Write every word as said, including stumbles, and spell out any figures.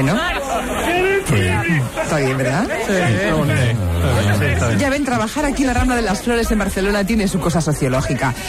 Bueno. Está bien, ¿verdad? Sí. Ya ven, trabajar aquí en la Rambla de las Flores en Barcelona tiene su cosa sociológica.